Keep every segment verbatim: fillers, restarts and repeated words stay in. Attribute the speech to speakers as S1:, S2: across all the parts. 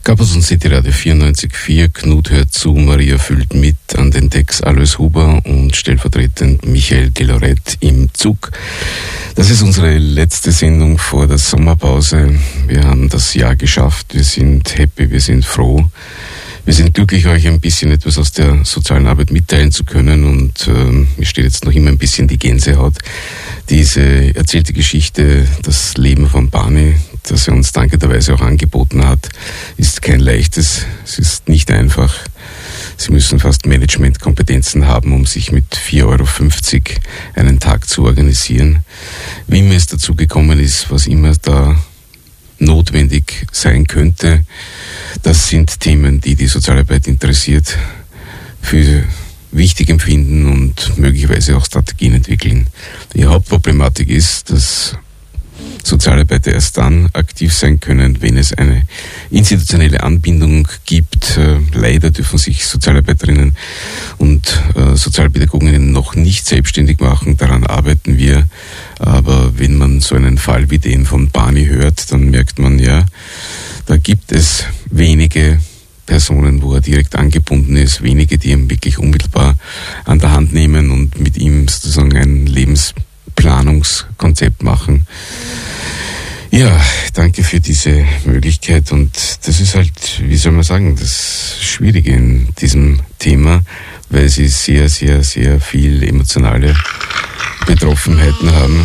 S1: Campus und City Radio vierundneunzig Komma vier, Knut hört zu, Maria füllt mit, an den Decks Alois Huber und stellvertretend Michael Delorette im Zug. Das ist unsere letzte Sendung vor der Sommerpause. Wir haben das Jahr geschafft, wir sind happy, wir sind froh. Wir sind glücklich, euch ein bisschen etwas aus der sozialen Arbeit mitteilen zu können, und äh, mir steht jetzt noch immer ein bisschen die Gänsehaut. Diese erzählte Geschichte, das Leben von Barney, das er uns dankenswerterweise auch angeboten hat, ist kein leichtes, es ist nicht einfach. Sie müssen fast Managementkompetenzen haben, um sich mit vier Euro fünfzig einen Tag zu organisieren. Wie immer es dazu gekommen ist, was immer da notwendig sein könnte, das sind Themen, die die Sozialarbeit interessiert, für wichtig empfinden und möglicherweise auch Strategien entwickeln. Die Hauptproblematik ist, dass Sozialarbeiter erst dann aktiv sein können, wenn es eine institutionelle Anbindung gibt. Äh, leider dürfen sich Sozialarbeiterinnen und äh, Sozialpädagoginnen noch nicht selbstständig machen. Daran arbeiten wir. Aber wenn man so einen Fall wie den von Barney hört, dann merkt man, ja, da gibt es wenige Personen, wo er direkt angebunden ist, wenige, die ihn wirklich unmittelbar an der Hand nehmen und mit ihm sozusagen ein Lebensplanungskonzept machen. Ja, danke für diese Möglichkeit, und das ist halt, wie soll man sagen, das Schwierige in diesem Thema, weil sie sehr, sehr, sehr viel emotionale Betroffenheiten haben.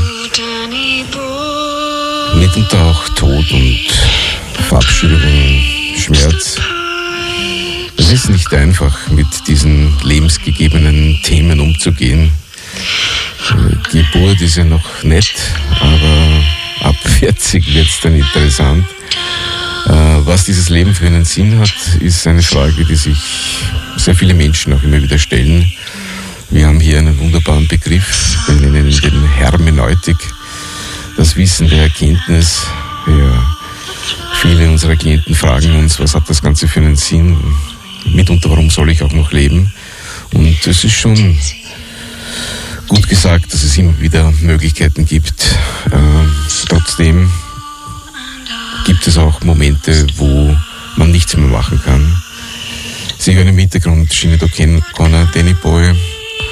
S1: Mitunter auch Tod und Verabschiedung, Schmerz. Es ist nicht einfach, mit diesen lebensgegebenen Themen umzugehen. Die Geburt ist ja noch nett, aber ab vierzig wird es dann interessant. Was dieses Leben für einen Sinn hat, ist eine Frage, die sich sehr viele Menschen auch immer wieder stellen. Wir haben hier einen wunderbaren Begriff, wir nennen ihn den Hermeneutik, das Wissen der Erkenntnis. Ja, viele unserer Klienten fragen uns, was hat das Ganze für einen Sinn? Mitunter, warum soll ich auch noch leben? Und es ist schon gut gesagt, dass es immer wieder Möglichkeiten gibt. Äh, trotzdem gibt es auch Momente, wo man nichts mehr machen kann. Sie hören im Hintergrund Sinead O'Connor, Danny Boy. Äh,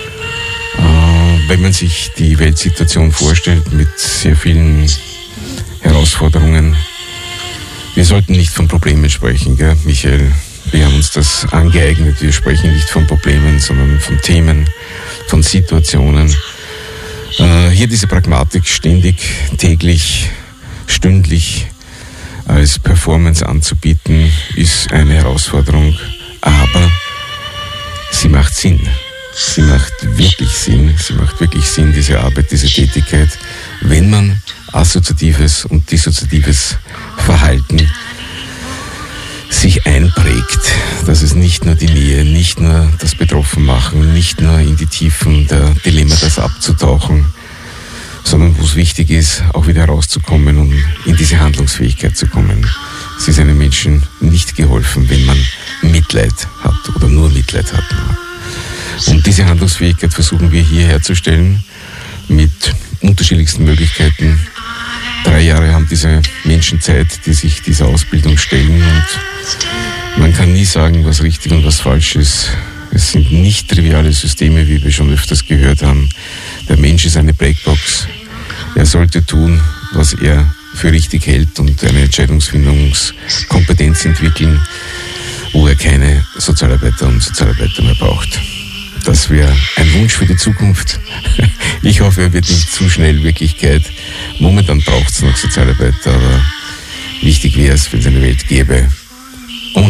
S1: wenn man sich die Weltsituation vorstellt mit sehr vielen Herausforderungen, wir sollten nicht von Problemen sprechen, gell, Michael? Wir haben uns das angeeignet. Wir sprechen nicht von Problemen, sondern von Themen, von Situationen. Äh, hier diese Pragmatik ständig, täglich, stündlich als Performance anzubieten, ist eine Herausforderung. Aber sie macht Sinn. Sie macht wirklich Sinn. Sie macht wirklich Sinn, diese Arbeit, diese Tätigkeit, wenn man assoziatives und dissoziatives Verhalten sich einprägt, dass es nicht nur die Nähe, nicht nur das Betroffenmachen, nicht nur in die Tiefen der Dilemmata abzutauchen, sondern wo es wichtig ist, auch wieder rauszukommen und in diese Handlungsfähigkeit zu kommen. Es ist einem Menschen nicht geholfen, wenn man Mitleid hat oder nur Mitleid hat. Und diese Handlungsfähigkeit versuchen wir hier herzustellen mit unterschiedlichsten Möglichkeiten. Drei Jahre haben diese Menschen Zeit, die sich dieser Ausbildung stellen, und man kann nie sagen, was richtig und was falsch ist. Es sind nicht triviale Systeme, wie wir schon öfters gehört haben. Der Mensch ist eine Blackbox. Er sollte tun, was er für richtig hält, und eine Entscheidungsfindungskompetenz entwickeln, wo er keine Sozialarbeiter und Sozialarbeiter mehr braucht. Das wäre ein Wunsch für die Zukunft. Ich hoffe, er wird nicht zu schnell Wirklichkeit. Momentan braucht es noch Sozialarbeiter, aber wichtig wäre es, wenn es eine Welt gäbe,